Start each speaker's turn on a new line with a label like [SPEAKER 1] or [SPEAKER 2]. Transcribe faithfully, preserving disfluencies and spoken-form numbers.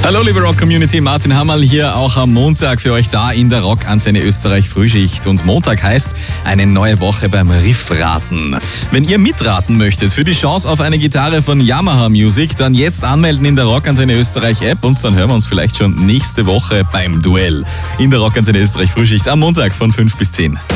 [SPEAKER 1] Hallo liebe Rock-Community, Martin Hammerl hier auch am Montag für euch da in der Rock-Antenne Österreich Frühschicht. Und Montag heißt eine neue Woche beim Riffraten. Wenn ihr mitraten möchtet für die Chance auf eine Gitarre von Yamaha Music, dann jetzt anmelden in der Rock-Antenne Österreich App und dann hören wir uns vielleicht schon nächste Woche beim Duell in der Rock-Antenne Österreich Frühschicht am Montag von fünf bis zehn.